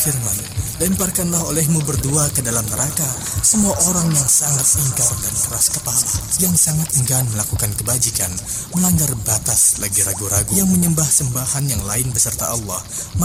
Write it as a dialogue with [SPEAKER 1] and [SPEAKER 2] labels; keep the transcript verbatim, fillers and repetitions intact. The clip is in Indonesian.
[SPEAKER 1] berfirman, lemparkanlah olehmu berdua ke dalam neraka semua orang yang sangat ingkar dan keras kepala, yang sangat enggan melakukan kebajikan, melanggar batas lagi ragu-ragu, yang menyembah sembahan yang lain beserta Allah,